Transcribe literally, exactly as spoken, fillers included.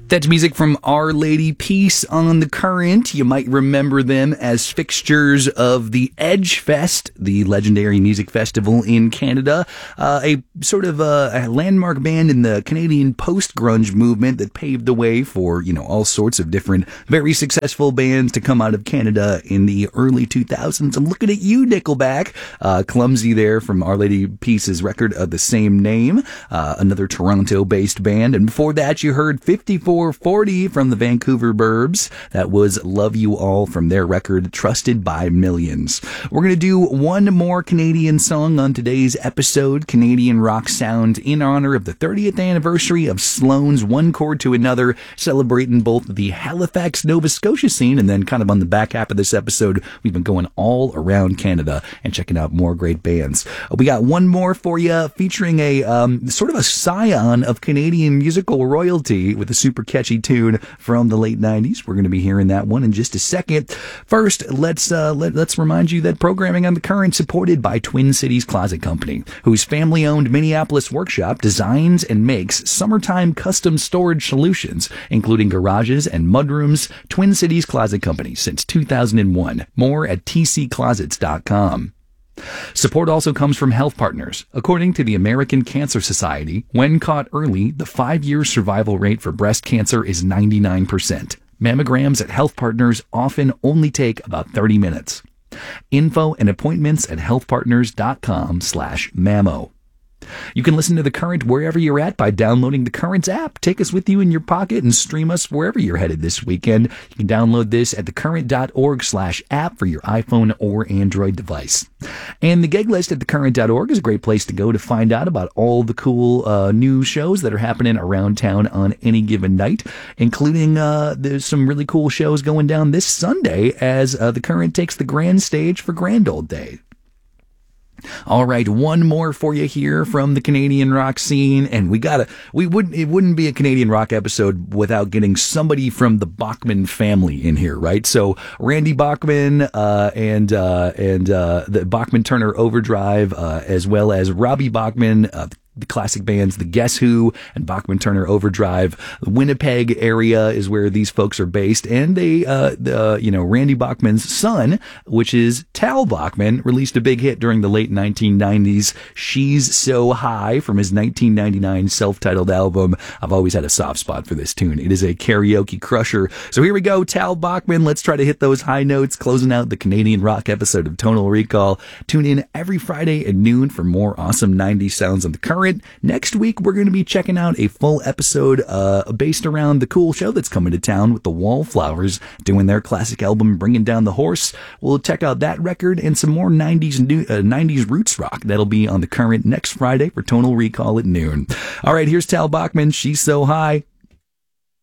That's music from Our Lady Peace on the Current. You might remember them as fixtures of the Edge Fest, the legendary music festival in Canada, uh, a sort of uh, a landmark band in the Canadian post-grunge movement that paved the way for, you know, all sorts of different, very successful bands to come out of Canada in the early two thousands. I'm looking at you, Nickelback. Uh, Clumsy there from Our Lady Peace's record of the same name, uh, another Toronto-based band. And before that, you heard fifty-four forty from the Vancouver Burbs. That was Love You All from their record Trusted by Millions. We're going to do one more Canadian song on today's episode, Canadian rock sound, in honor of the thirtieth anniversary of Sloan's One Chord to Another, celebrating both the Halifax, Nova Scotia scene, and then kind of on the back half of this episode, we've been going all around Canada and checking out more great bands. We got one more for you featuring a um, sort of a scion of Canadian musical royalty with a super catchy tune from the late nineties. We're going to be hearing that one in just a second. First, let's uh, let, let's remind you that programming on the Current supported by Twin Cities Closet Company, whose family-owned Minneapolis workshop designs and makes summertime custom storage solutions, including garages and mudrooms. Twin Cities Closet Company since two thousand one. More at t c closets dot com. Support also comes from Health Partners. According to the American Cancer Society, when caught early, the five-year survival rate for breast cancer is ninety-nine percent. Mammograms at Health Partners often only take about thirty minutes. Info and appointments at healthpartners.com slash mammo. You can listen to The Current wherever you're at by downloading The Current's app. Take us with you in your pocket and stream us wherever you're headed this weekend. You can download this at thecurrent.org slash app for your iPhone or Android device. And the gig list at thecurrent dot org is a great place to go to find out about all the cool uh, new shows that are happening around town on any given night, including uh, there's some really cool shows going down this Sunday as uh, The Current takes the grand stage for Grand Old Day. All right, one more for you here from the Canadian rock scene, and we gotta, we wouldn't, it wouldn't be a Canadian rock episode without getting somebody from the Bachman family in here, right? So Randy Bachman, uh, and, uh, and, uh, the Bachman Turner Overdrive, uh, as well as Robbie Bachman, uh, the classic bands, the Guess Who and Bachman Turner Overdrive. The Winnipeg area is where these folks are based, and they, uh, the, you know, Randy Bachman's son, which is Tal Bachman, released a big hit during the late nineteen nineties, She's So High, from his nineteen ninety-nine self-titled album. I've always had a soft spot for this tune. It is a karaoke crusher. So here we go, Tal Bachman. Let's try to hit those high notes, closing out the Canadian rock episode of Tonal Recall. Tune in every Friday at noon for more awesome nineties sounds on the Current. Next week, we're going to be checking out a full episode uh, based around the cool show that's coming to town with the Wallflowers doing their classic album, Bringing Down the Horse. We'll check out that record and some more nineties new, uh, nineties roots rock. That'll be on the Current next Friday for Tonal Recall at noon. All right, here's Tal Bachman, She's So High.